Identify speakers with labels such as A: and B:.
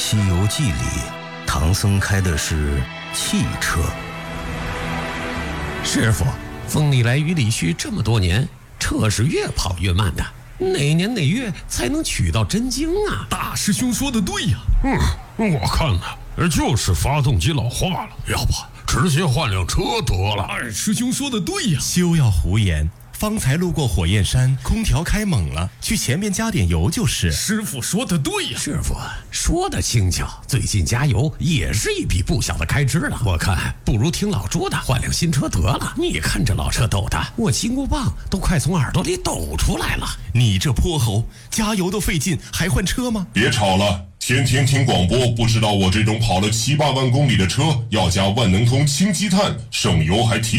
A: 西游记》里，唐僧开的是汽车。
B: 师傅，风里来雨里去这么多年，车是越跑越慢的，哪年哪月才能取到真经啊？
C: 大师兄说的对呀。
D: 我看呢，就是发动机老化了，要不直接换辆车得了。
C: 二师兄说的对呀。
E: 休要胡言，方才路过火焰山，空调开猛了，去前面加点油就是。
C: 师傅说的对呀。
B: 师傅说的轻巧，最近加油也是一笔不小的开支了。我看不如听老朱的，换辆新车得了。你看这老车抖的，我金箍棒都快从耳朵里抖出来了。
E: 你这泼猴，加油都费劲，还换车吗？
F: 别吵了，天天听广播，不知道我这种跑了7-8万公里的车要加万能通氢积碳，省油还提